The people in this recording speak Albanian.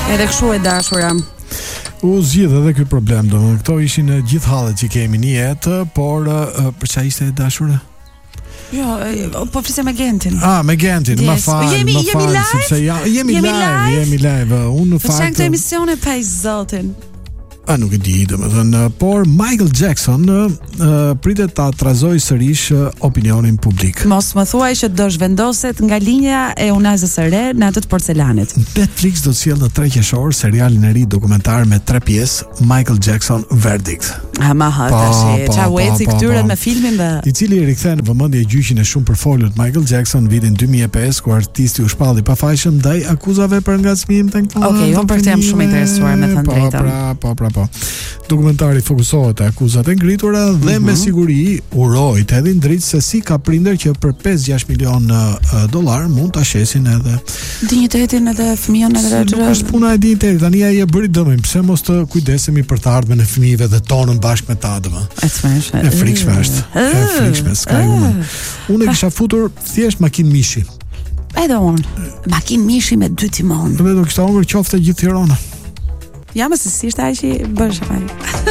Edhe kështu e dashura. U zgjidh edhe ky problem, domethënë këto ishin gjithë hallet që kemi në jetë, por për çfarë ishte e dashura? Jo, po flisem me Gentin. Me Gentin, më fal, Jemi live? Sepse jemi live. Unë në fakt Sa këto emisione pa i zotin. Nuk e di, domethënë, por Michael Jackson pritet ta trazoj sërish opinionin publik. Mos më thuaj që do zhvendoset nga linja e unazës së re në atë të porcelanit. Netflix do të sjellë në 3 qershor serialin e ri dokumentar me 3 pjesë, Michael Jackson Verdict. Qa ueci këtyre me filmin dhe i cili rikthen vëmendje gjyqin e shumë përfolur Michael Jackson vitin 2005, ku artisti u shpalli pafajshëm ndaj akuzave për ngacmim tek. Okej, unë për këtë jam shumë interesuar me thënë drejtën. Po. Dokumentari fokusohet te akuzat e ngritura dhe me siguri urojt edhe drejt se si ka prindër që për 5-6 milion dollar mund ta shesin edhe dinjitetin edhe fëmijën edhe nuk është puna e dinjitetit, tani ai e bëri dëmin, pse mos të kujdesemi për të ardhmen e fëmijëve dhe tonën bashkë me ta dëmë. E frikshme është. E frikshme s'ka unë kisha futur thjesht makinë mishi. Edhe unë, makinë mishi me 2 timon. Dhe do kishte hongër qofte gjithë Tirana. Ja, më se si ishte ai që bësh ai.